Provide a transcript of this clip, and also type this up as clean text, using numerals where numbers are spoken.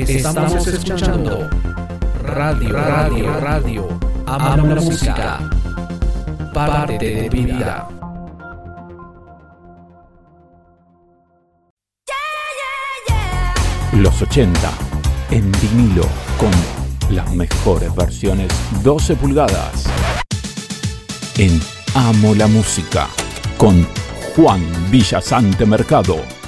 Estamos escuchando Radio. Amo la música. Parte de vida. Los 80 en vinilo con las mejores versiones 12 pulgadas. En Amo la música con Juan Villasante Mercado.